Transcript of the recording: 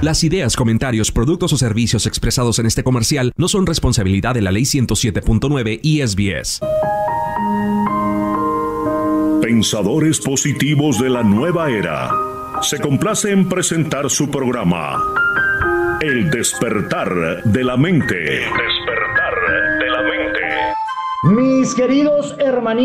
Las ideas, comentarios, productos o servicios expresados en este comercial no son responsabilidad de la Ley 107.9 y SBS. Pensadores positivos de la nueva era. Se complace en presentar su programa El despertar de la mente. El despertar de la mente. Mis queridos hermanitos.